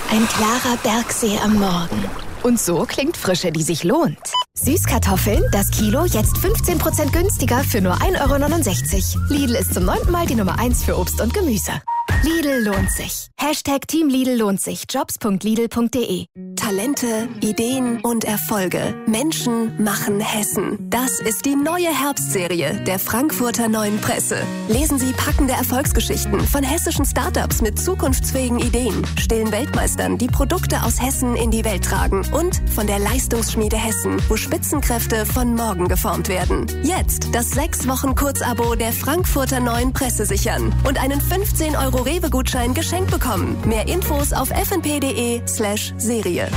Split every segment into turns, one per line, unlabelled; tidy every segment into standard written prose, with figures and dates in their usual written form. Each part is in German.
Ein klarer Bergsee am Morgen. Und so klingt Frische, die sich lohnt. Süßkartoffeln, das Kilo, jetzt 15% günstiger für nur 1,69 €. Lidl ist zum 9. Mal die Nummer 1 für Obst und Gemüse. Lidl lohnt sich. #Team Lidl lohnt sich. Jobs.lidl.de.
Talente, Ideen und Erfolge. Menschen machen Hessen. Das ist die neue Herbstserie der Frankfurter Neuen Presse. Lesen Sie packende Erfolgsgeschichten von hessischen Startups mit zukunftsfähigen Ideen, stillen Weltmeistern, die Produkte aus Hessen in die Welt tragen und von der Leistungsschmiede Hessen, wo Spitzenkräfte von morgen geformt werden. Jetzt das 6-Wochen-Kurzabo der Frankfurter Neuen Presse sichern und einen 15 € Rewe-Gutschein geschenkt bekommen. Mehr Infos auf fnp.de/Serie.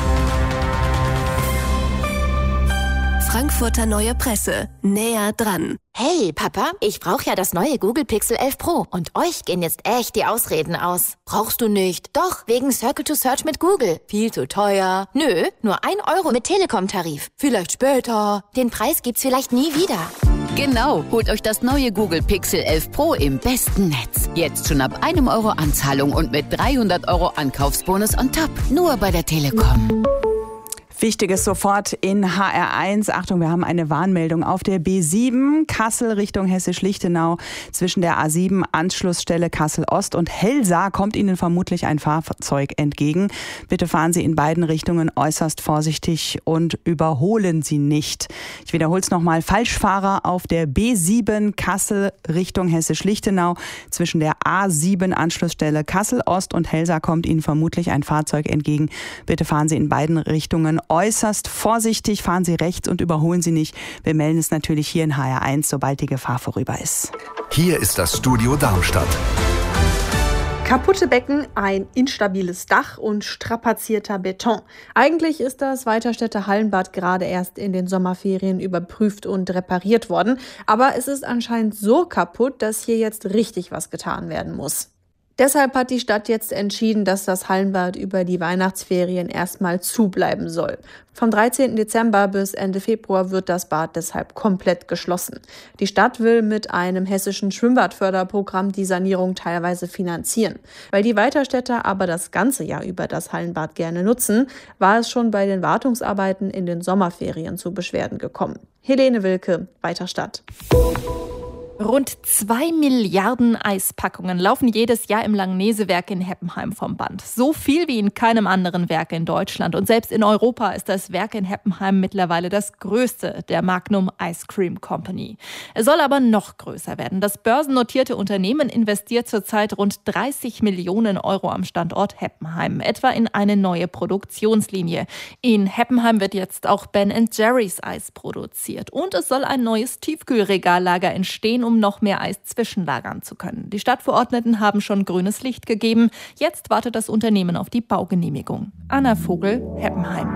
Frankfurter Neue Presse. Näher dran.
Hey, Papa, ich brauche ja das neue Google Pixel 11 Pro. Und euch gehen jetzt echt die Ausreden aus. Brauchst du nicht. Doch, wegen Circle to Search mit Google. Viel zu teuer. Nö, nur 1 € mit Telekom-Tarif. Vielleicht später. Den Preis gibt's vielleicht nie wieder.
Genau, holt euch das neue Google Pixel 11 Pro im besten Netz. Jetzt schon ab 1 € Anzahlung und mit 300 € Ankaufsbonus on top. Nur bei der Telekom.
Wichtiges sofort in HR1. Achtung, wir haben eine Warnmeldung auf der B7 Kassel Richtung Hessisch-Lichtenau. Zwischen der A7 Anschlussstelle Kassel-Ost und Helsa kommt Ihnen vermutlich ein Fahrzeug entgegen. Bitte fahren Sie in beiden Richtungen äußerst vorsichtig und überholen Sie nicht. Ich wiederhole es nochmal. Falschfahrer auf der B7 Kassel Richtung Hessisch-Lichtenau. Zwischen der A7 Anschlussstelle Kassel-Ost und Helsa kommt Ihnen vermutlich ein Fahrzeug entgegen. Bitte fahren Sie in beiden Richtungen äußerst vorsichtig, fahren Sie rechts und überholen Sie nicht. Wir melden es natürlich hier in HR1, sobald die Gefahr vorüber ist.
Hier ist das Studio Darmstadt.
Kaputte Becken, ein instabiles Dach und strapazierter Beton. Eigentlich ist das Weiterstädter Hallenbad gerade erst in den Sommerferien überprüft und repariert worden. Aber es ist anscheinend so kaputt, dass hier jetzt richtig was getan werden muss. Deshalb hat die Stadt jetzt entschieden, dass das Hallenbad über die Weihnachtsferien erstmal zubleiben soll. Vom 13. Dezember bis Ende Februar wird das Bad deshalb komplett geschlossen. Die Stadt will mit einem hessischen Schwimmbadförderprogramm die Sanierung teilweise finanzieren. Weil die Weiterstädter aber das ganze Jahr über das Hallenbad gerne nutzen, war es schon bei den Wartungsarbeiten in den Sommerferien zu Beschwerden gekommen. Helene Wilke, Weiterstadt.
Rund 2 Milliarden Eispackungen laufen jedes Jahr im Langnese-Werk in Heppenheim vom Band. So viel wie in keinem anderen Werk in Deutschland. Und selbst in Europa ist das Werk in Heppenheim mittlerweile das größte der Magnum Ice Cream Company. Es soll aber noch größer werden. Das börsennotierte Unternehmen investiert zurzeit rund 30 Millionen € am Standort Heppenheim, etwa in eine neue Produktionslinie. In Heppenheim wird jetzt auch Ben & Jerry's Eis produziert. Und es soll ein neues Tiefkühlregallager entstehen, um noch mehr Eis zwischenlagern zu können. Die Stadtverordneten haben schon grünes Licht gegeben. Jetzt wartet das Unternehmen auf die Baugenehmigung. Anna Vogel, Heppenheim.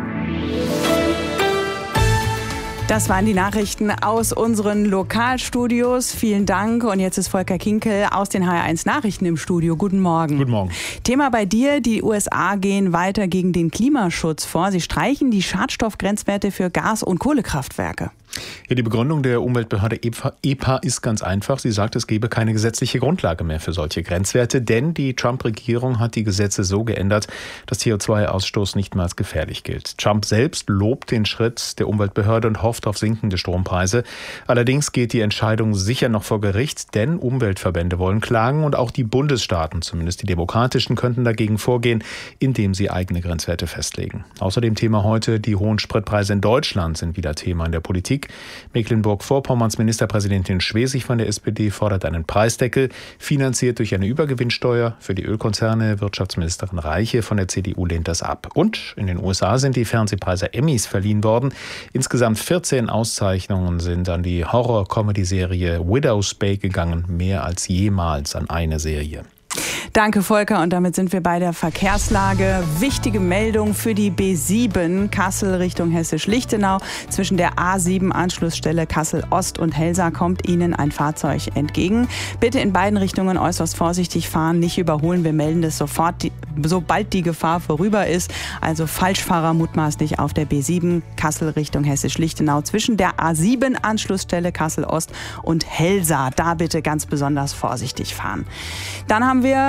Das waren die Nachrichten aus unseren Lokalstudios. Vielen Dank. Und jetzt ist Volker Kinkel aus den HR1 Nachrichten im Studio. Guten Morgen.
Guten Morgen.
Thema bei dir. Die USA gehen weiter gegen den Klimaschutz vor. Sie streichen die Schadstoffgrenzwerte für Gas- und Kohlekraftwerke.
Ja, die Begründung der Umweltbehörde EPA ist ganz einfach. Sie sagt, es gebe keine gesetzliche Grundlage mehr für solche Grenzwerte, denn die Trump-Regierung hat die Gesetze so geändert, dass CO2-Ausstoß nicht mehr als gefährlich gilt. Trump selbst lobt den Schritt der Umweltbehörde und hofft auf sinkende Strompreise. Allerdings geht die Entscheidung sicher noch vor Gericht, denn Umweltverbände wollen klagen und auch die Bundesstaaten, zumindest die demokratischen, könnten dagegen vorgehen, indem sie eigene Grenzwerte festlegen. Außerdem Thema heute, die hohen Spritpreise in Deutschland sind wieder Thema in der Politik. Mecklenburg-Vorpommerns Ministerpräsidentin Schwesig von der SPD fordert einen Preisdeckel, finanziert durch eine Übergewinnsteuer für die Ölkonzerne. Wirtschaftsministerin Reiche von der CDU lehnt das ab. Und in den USA sind die Fernsehpreise Emmys verliehen worden. Insgesamt 14 Auszeichnungen sind an die Horror-Comedy-Serie Widow's Bay gegangen, mehr als jemals an eine Serie.
Danke, Volker. Und damit sind wir bei der Verkehrslage. Wichtige Meldung für die B7 Kassel Richtung Hessisch-Lichtenau. Zwischen der A7 Anschlussstelle Kassel-Ost und Helsa kommt Ihnen ein Fahrzeug entgegen. Bitte in beiden Richtungen äußerst vorsichtig fahren, nicht überholen. Wir melden das sofort, sobald die Gefahr vorüber ist. Also Falschfahrer mutmaßlich auf der B7 Kassel Richtung Hessisch-Lichtenau. Zwischen der A7 Anschlussstelle Kassel-Ost und Helsa. Da bitte ganz besonders vorsichtig fahren. Dann haben wir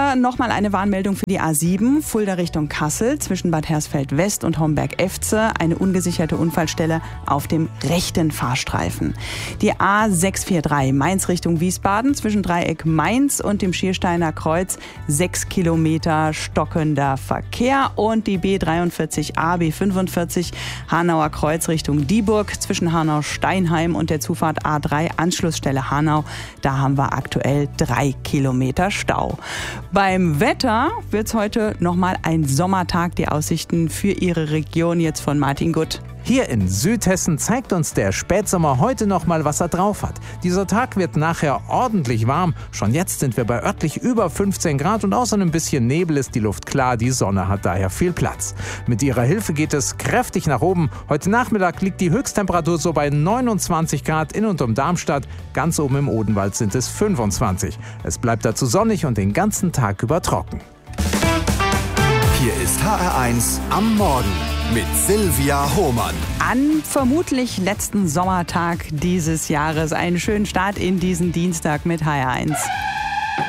Hier nochmal eine Warnmeldung für die A7, Fulda Richtung Kassel, zwischen Bad Hersfeld West und Homberg-Efze. Eine ungesicherte Unfallstelle auf dem rechten Fahrstreifen. Die A643, Mainz Richtung Wiesbaden, zwischen Dreieck Mainz und dem Schiersteiner Kreuz. 6 Kilometer stockender Verkehr. Und die B43a, B45, Hanauer Kreuz Richtung Dieburg, zwischen Hanau-Steinheim und der Zufahrt A3, Anschlussstelle Hanau. Da haben wir aktuell 3 Kilometer Stau. Beim Wetter wird es heute nochmal ein Sommertag. Die Aussichten für Ihre Region jetzt von Martin Gutt.
Hier in Südhessen zeigt uns der Spätsommer heute noch mal, was er drauf hat. Dieser Tag wird nachher ordentlich warm. Schon jetzt sind wir bei örtlich über 15 Grad und außer ein bisschen Nebel ist die Luft klar. Die Sonne hat daher viel Platz. Mit ihrer Hilfe geht es kräftig nach oben. Heute Nachmittag liegt die Höchsttemperatur so bei 29 Grad in und um Darmstadt. Ganz oben im Odenwald sind es 25. Es bleibt dazu sonnig und den ganzen Tag über trocken.
Hier ist HR1 am Morgen mit Silvia Hohmann.
An vermutlich letzten Sommertag dieses Jahres. Einen schönen Start in diesen Dienstag mit HR1.